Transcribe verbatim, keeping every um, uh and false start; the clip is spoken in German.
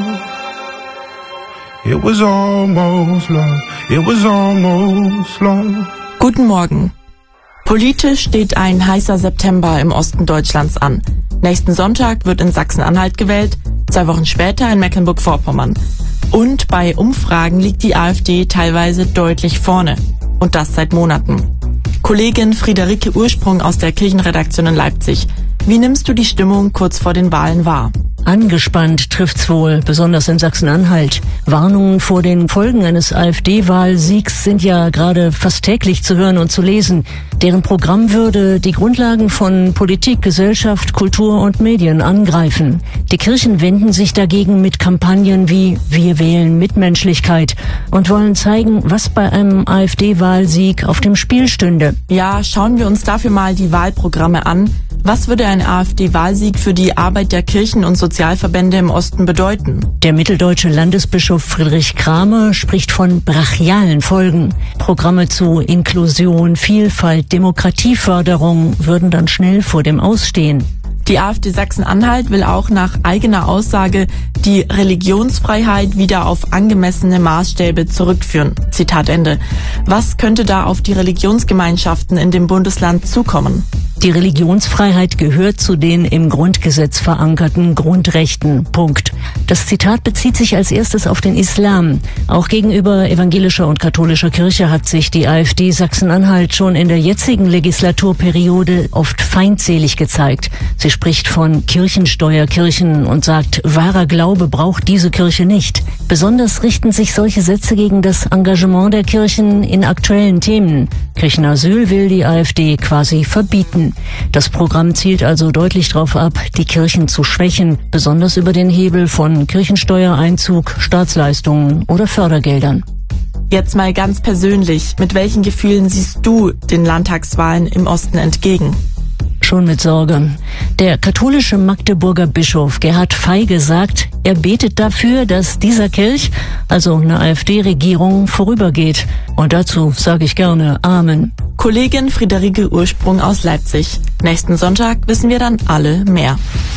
love. It was almost love. It was almost love. Guten Morgen. Politisch steht ein heißer September im Osten Deutschlands an. Nächsten Sonntag wird in Sachsen-Anhalt gewählt, zwei Wochen später in Mecklenburg-Vorpommern. Und bei Umfragen liegt die AfD teilweise deutlich vorne. Und das seit Monaten. Kollegin Friederike Ursprung aus der Kirchenredaktion in Leipzig. Wie nimmst du die Stimmung kurz vor den Wahlen wahr? Angespannt trifft's wohl, besonders in Sachsen-Anhalt. Warnungen vor den Folgen eines AfD-Wahlsiegs sind ja gerade fast täglich zu hören und zu lesen. Deren Programm würde die Grundlagen von Politik, Gesellschaft, Kultur und Medien angreifen. Die Kirchen wenden sich dagegen mit Kampagnen wie Wir wählen Mitmenschlichkeit und wollen zeigen, was bei einem AfD-Wahlsieg auf dem Spiel stünde. Ja, schauen wir uns dafür mal die Wahlprogramme an. Was würde ein AfD-Wahlsieg für die Arbeit der Kirchen und Sozialverbände im Osten bedeuten? Der mitteldeutsche Landesbischof Friedrich Kramer spricht von brachialen Folgen. Programme zu Inklusion, Vielfalt, Demokratieförderung würden dann schnell vor dem Ausstehen. Die AfD Sachsen-Anhalt will auch nach eigener Aussage die Religionsfreiheit wieder auf angemessene Maßstäbe zurückführen. Zitat Ende. Was könnte da auf die Religionsgemeinschaften in dem Bundesland zukommen? Die Religionsfreiheit gehört zu den im Grundgesetz verankerten Grundrechten. Punkt. Das Zitat bezieht sich als erstes auf den Islam. Auch gegenüber evangelischer und katholischer Kirche hat sich die AfD Sachsen-Anhalt schon in der jetzigen Legislaturperiode oft feindselig gezeigt. Sie spricht von Kirchensteuerkirchen und sagt, wahrer Glaube braucht diese Kirche nicht. Besonders richten sich solche Sätze gegen das Engagement der Kirchen in aktuellen Themen. Kirchenasyl will die AfD quasi verbieten. Das Programm zielt also deutlich darauf ab, die Kirchen zu schwächen, besonders über den Hebel von Kirchensteuereinzug, Staatsleistungen oder Fördergeldern. Jetzt mal ganz persönlich, mit welchen Gefühlen siehst du den Landtagswahlen im Osten entgegen? Schon mit Sorge. Der katholische Magdeburger Bischof Gerhard Feige sagt, er betet dafür, dass dieser Kirch, also eine AfD-Regierung, vorübergeht. Und dazu sage ich gerne Amen. Kollegin Friederike Ursprung aus Leipzig. Nächsten Sonntag wissen wir dann alle mehr.